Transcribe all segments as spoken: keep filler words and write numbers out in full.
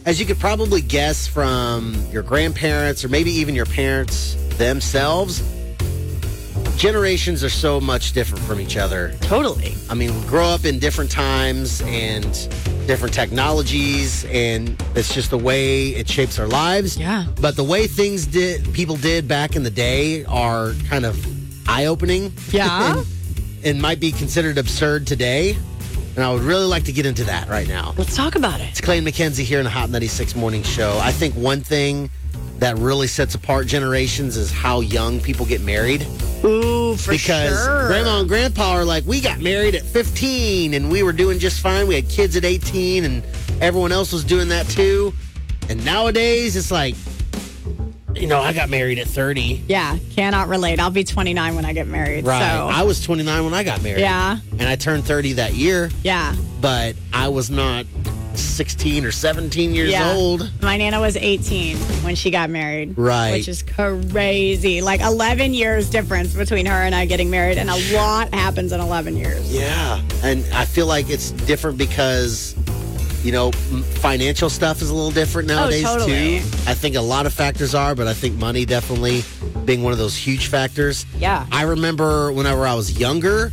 as you could probably guess from your grandparents or maybe even your parents themselves, generations are so much different from each other. Totally. I mean, we grow up in different times and different technologies, and it's just the way it shapes our lives. Yeah. But the way things did, people did back in the day are kind of eye-opening. Yeah. and, and might be considered absurd today. And I would really like to get into that right now. Let's talk about it. It's Clay and McKenzie here in the Hot ninety-six Morning Show. I think one thing that really sets apart generations is how young people get married. Ooh, for because sure. Grandma and Grandpa are like, we got married at fifteen and we were doing just fine. We had kids at eighteen and everyone else was doing that too. And nowadays it's like, you know, I got married at thirty. Yeah, cannot relate. I'll be twenty-nine when I get married. Right. So. I was twenty-nine when I got married. Yeah. And I turned thirty that year. Yeah. But I was not sixteen or seventeen years Yeah. old. My Nana was eighteen when she got married. Right. Which is crazy. Like eleven years difference between her and I getting married, and a lot happens in eleven years. Yeah. And I feel like it's different because, you know, m- financial stuff is a little different nowadays, Oh, totally. too. I think a lot of factors are, but I think money definitely being one of those huge factors. Yeah. I remember whenever I was younger,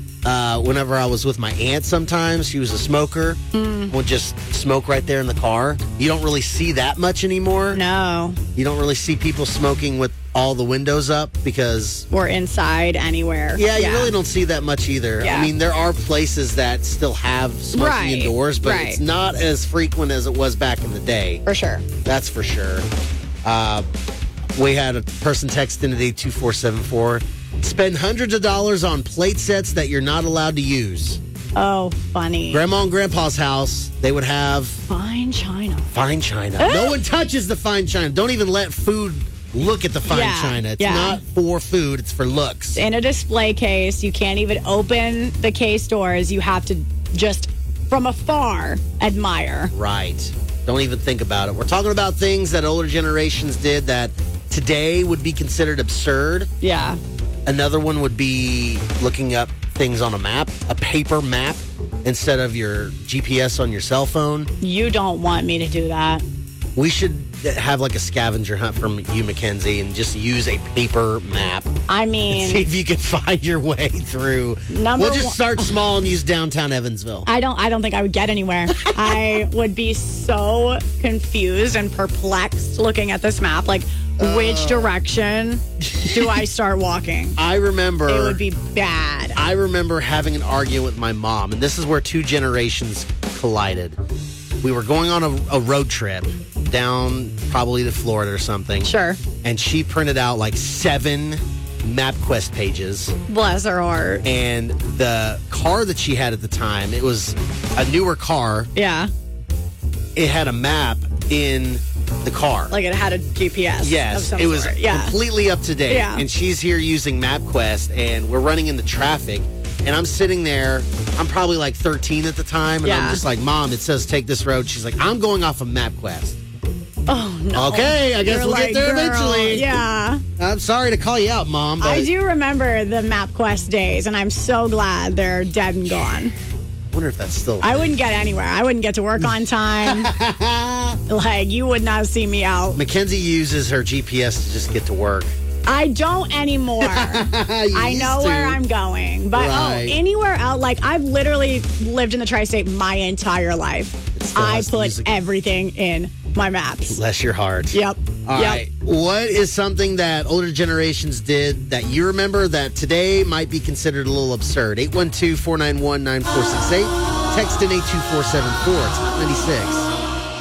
uh, whenever I was with my aunt sometimes, she was a smoker, Mm. would just smoke right there in the car. You don't really see that much anymore. No. You don't really see people smoking with all the windows up because... Or inside, anywhere. Yeah, you really don't see that much either. Yeah. I mean, there are places that still have smoking Right, indoors, but right. it's not as frequent as it was back in the day. For sure. That's for sure. Uh, we had a person text in today, two four seven four. Spend hundreds of dollars on plate sets that you're not allowed to use. Oh, funny. Grandma and Grandpa's house, they would have Fine china. fine china. No one touches the fine china. Don't even let food look at the fine Yeah, china. It's yeah. not for food, it's for looks. In a display case, you can't even open the case doors. You have to just, from afar, admire. Right. Don't even think about it. We're talking about things that older generations did that today would be considered absurd. Yeah. Another one would be looking up things on a map, a paper map, instead of your G P S on your cell phone. You don't want me to do that. We should have like a scavenger hunt from you, Mackenzie, and just use a paper map. I See mean, if you can find your way through. Number we'll just one- start small and use downtown Evansville. I don't I don't think I would get anywhere. I would be so confused and perplexed looking at this map. Like, which direction do I start walking? I remember It would be bad. I remember having an argument with my mom, and this is where two generations collided. We were going on a, a road trip down probably to Florida or something. Sure. And she printed out like seven MapQuest pages. Bless her heart. And the car that she had at the time, it was a newer car. Yeah. It had a map in the car. Like it had a G P S. of Yes, some it was sort. Yeah. completely up to date. Yeah. And she's here using MapQuest, and we're running into traffic. And I'm sitting there. I'm probably like thirteen at the time, and Yeah. I'm just like, "Mom, it says take this road." She's like, "I'm going off of MapQuest." Oh, no. Okay, I guess You're we'll like, get there "Girl, eventually. Yeah. I'm sorry to call you out, Mom, but I do remember the MapQuest days, and I'm so glad they're dead and gone. I wonder if that's still. I wouldn't get anywhere. I wouldn't get to work on time. Like, you would not see me out. Mackenzie uses her G P S to just get to work. I don't anymore. I used know to. where I'm going. But Right. oh, anywhere else, like I've literally lived in the tri-state my entire life. still I has to put use a- everything in my maps. Bless your heart. Yep. All yep. right. What is something that older generations did that you remember that today might be considered a little absurd? eight one two, four nine one, nine four six eight. Text in eight two four seven four. It's Hot ninety-six.